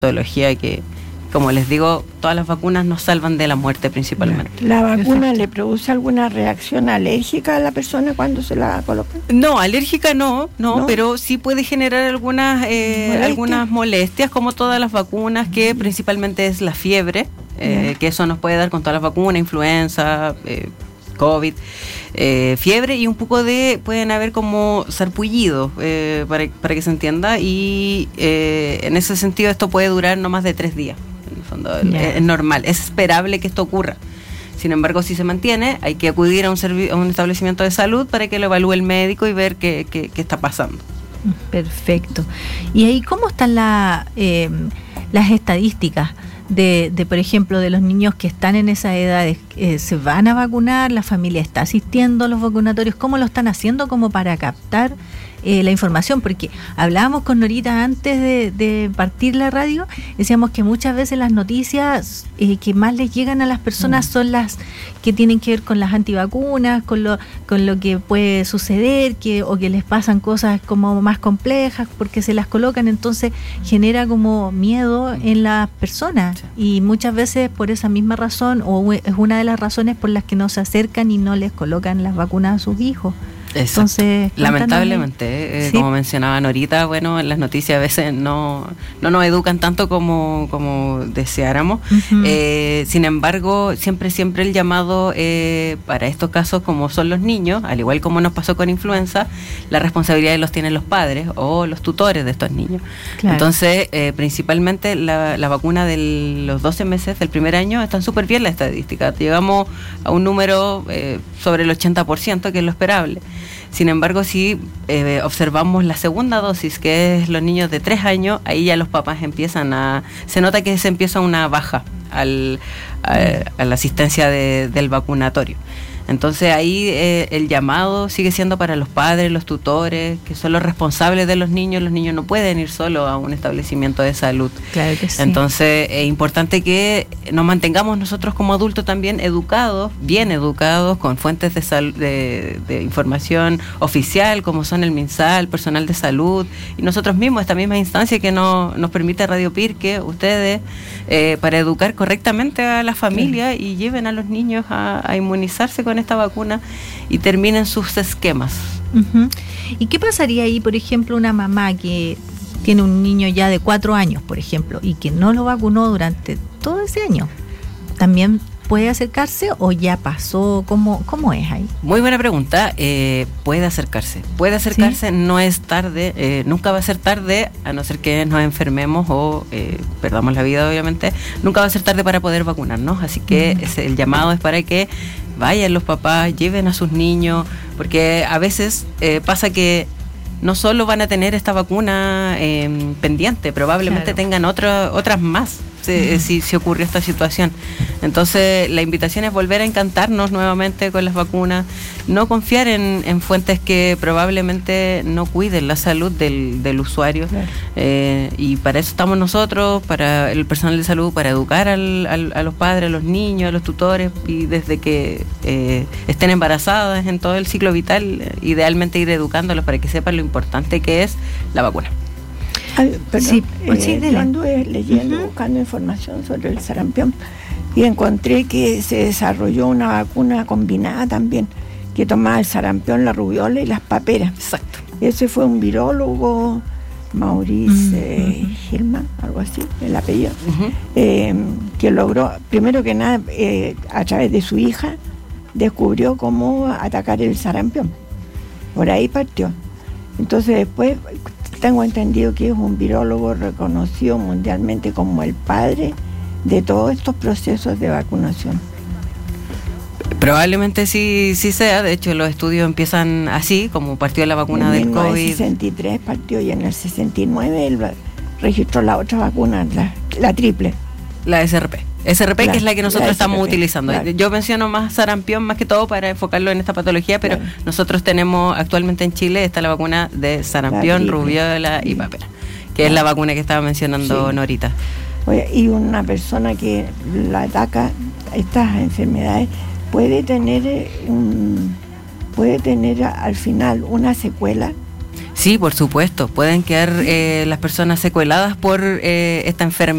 patología que, como les digo, todas las vacunas nos salvan de la muerte principalmente. ¿La vacuna le produce alguna reacción alérgica a la persona cuando se la coloca? No, alérgica no, pero sí puede generar algunas molestias, como todas las vacunas, que principalmente es la fiebre, que eso nos puede dar con todas las vacunas, influenza, COVID, fiebre y un poco pueden haber como sarpullido, para que se entienda, y en ese sentido esto puede durar no más de 3 días. En el fondo, es normal, es esperable que esto ocurra. Sin embargo, si se mantiene, hay que acudir a un establecimiento de salud para que lo evalúe el médico y ver qué está pasando. Perfecto. ¿Y ahí cómo están las estadísticas de, por ejemplo, de los niños que están en esas edades? ¿Se van a vacunar? ¿La familia está asistiendo a los vacunatorios? ¿Cómo lo están haciendo como para captar la información? Porque hablábamos con Norita antes de partir la radio, decíamos que muchas veces las noticias que más les llegan a las personas son las que tienen que ver con las antivacunas, con lo que puede suceder, o que les pasan cosas como más complejas porque se las colocan, entonces genera como miedo en las personas, y muchas veces por esa misma razón, o es una de las razones por las que no se acercan y no les colocan las vacunas a sus hijos. Exacto. Entonces, lamentablemente, ¿sí? Como mencionaban ahorita, bueno, en las noticias a veces no nos educan tanto como deseáramos. Uh-huh. Sin embargo, siempre el llamado para estos casos, como son los niños, al igual como nos pasó con influenza, la responsabilidad los tienen los padres o los tutores de estos niños. Claro. Entonces, principalmente la vacuna de los 12 meses del primer año, están súper bien las estadísticas. Llegamos a un número sobre el 80%, que es lo esperable. Sin embargo, si observamos la segunda dosis, que es los niños de 3 años, ahí ya los papás se nota que se empieza una baja a la asistencia del vacunatorio. Entonces ahí el llamado sigue siendo para los padres, los tutores, que son los responsables de los niños. Los niños no pueden ir solos a un establecimiento de salud. Claro que sí. Entonces es importante que nos mantengamos nosotros como adultos también bien educados, con fuentes de información oficial, como son el MinSal, personal de salud, y nosotros mismos, esta misma instancia que nos permite Radio Pirque, ustedes, para educar correctamente a la familia y lleven a los niños a inmunizarse con esta vacuna y terminen sus esquemas. Uh-huh. ¿Y qué pasaría ahí, por ejemplo, una mamá que tiene un niño ya de 4 años, por ejemplo, y que no lo vacunó durante todo ese año? ¿También puede acercarse o ya pasó? ¿Cómo es ahí? Muy buena pregunta. Puede acercarse, ¿sí? No es tarde, nunca va a ser tarde, a no ser que nos enfermemos o perdamos la vida, obviamente. Nunca va a ser tarde para poder vacunarnos, así que el llamado es para que vayan los papás, lleven a sus niños, porque a veces pasa que no solo van a tener esta vacuna pendiente, probablemente tengan otras más. Si ocurrió esta situación. Entonces la invitación es volver a encantarnos nuevamente con las vacunas, no confiar en fuentes que probablemente no cuiden la salud del usuario. Claro. Y para eso estamos nosotros, para el personal de salud, para educar a los padres, a los niños, a los tutores, y desde que estén embarazadas, en todo el ciclo vital, idealmente ir educándolos para que sepan lo importante que es la vacuna. Yo anduve leyendo, buscando información sobre el sarampión, y encontré que se desarrolló una vacuna combinada también, que tomaba el sarampión, la rubiola y las paperas. Exacto. Ese fue un virólogo, Maurice Hillman, algo así, el apellido, que logró, primero que nada, a través de su hija, descubrió cómo atacar el sarampión. Por ahí partió. Entonces después tengo entendido que es un virólogo reconocido mundialmente como el padre de todos estos procesos de vacunación. Probablemente sí sea. De hecho, los estudios empiezan así, como partió la vacuna del COVID. En el 63 partió, y en el 69 él registró la otra vacuna, la triple. La SRP, que es la que nosotros estamos utilizando. Claro. Yo menciono más sarampión más que todo para enfocarlo en esta patología, pero nosotros tenemos actualmente en Chile está la vacuna de sarampión, rubiola y papera, que es la vacuna que estaba mencionando Norita. Oye, y una persona que la ataca estas enfermedades puede tener al final una secuela. Sí, por supuesto. Pueden quedar las personas secueladas por esta enfermedad